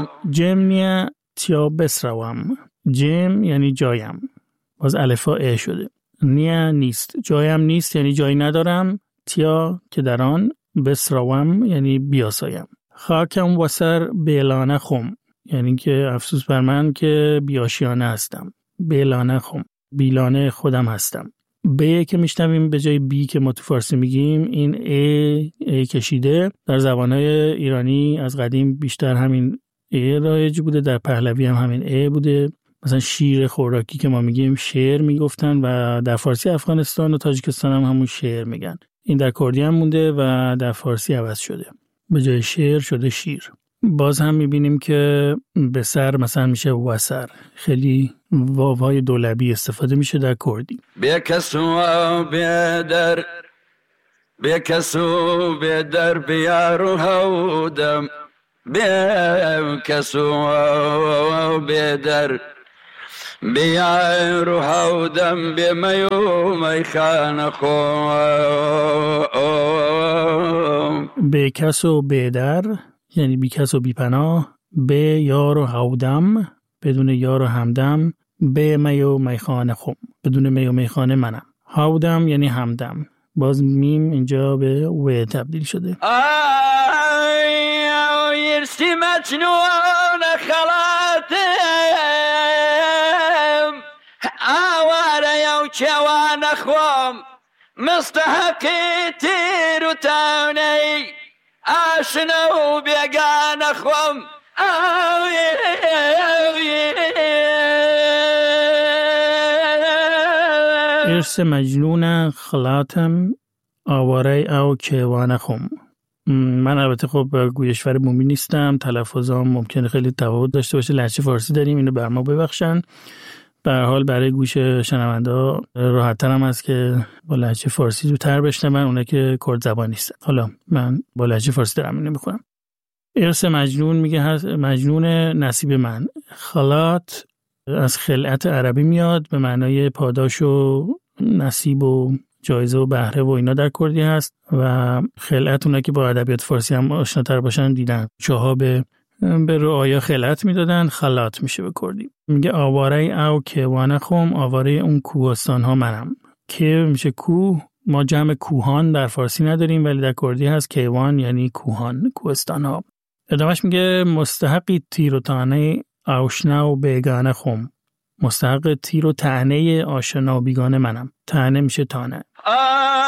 جم نیا تیا بسروم. جم یعنی جایم. باز الفا ا شده. نیا نیست. جایم نیست یعنی جایی ندارم. تیا که در آن. بسروم یعنی بیاسایم. خاکم وسر بیلانه خم. یعنی که افسوس بر من که بیاشیانه هستم. بیلانه خم. بیلانه خودم هستم. ب که میشنویم به جای بی که ما تو فارسی میگیم این ای کشیده. در زبانهای ایرانی از قدیم بیشتر همین ای رایج بوده، در پهلوی هم همین ای بوده. مثلا شیر خوراکی که ما میگیم شیر میگفتن و در فارسی افغانستان و تاجیکستان هم همون شیر میگن. این در کردی هم مونده و در فارسی عوض شده، به جای شیر شده شیر. باز هم میبینیم که به سر مثلا میشه وسر. خیلی واوهای دولبی استفاده میشه در کردی. بیکسو بیدر بیکسو بیدر بیارو هودم بیکسو بیدر بیارو هودم بیمیو میخان خون. بیکسو بیدر یعنی بی کس و بی پناه. به یار و هودم بدون یار و همدم. به می و میخانه خم بدون می و میخانه منم. هودم یعنی همدم. باز میم اینجا به و تبدیل شده. یرسی مجنون خلاتم آواره یو چوان خوام مستحقی تیر و تاونی آشنا و بیگان خوام. ارس مجنون خلاتم آواره او کیوان خوم. من البته خب گویشور بومی نیستم، تلفظام ممکنه خیلی تفاوت داشته باشه، لهجه فارسی داریم، اینو بر ما ببخشن. به هر حال برای گوش شنوندا راحت‌تر هم است که با لهجه فارسی زودتر بشنون، اونایی که کرد زبان نیستن. حالا من با لهجه فارسی دارم اینو می‌خونم. ارث مجنون میگه مجنون نصیب من. خلات از خلعت عربی میاد، به معنای پاداش و نصیب و جایزه و بهره و اینا در کردی هست و خلعت اونایی که با ادبیات فارسی هم آشناتر باشن دیدن. چاها به رعایا خلعت میدادن، خلات میشه به کردی. میگه آواره او کیوان خوم، آواره اون کوهستان ها منم. که میشه کوه، ما جمع کوهان در فارسی نداریم ولی در کردی هست کیوان یعنی کوهان، کوهستان ها. ادامهش میگه مستحقی تیر و تانه آشنا و بیگانه خوم. مستحق تیر و طعنه آشنا و بیگانه منم. طعنه میشه تانه.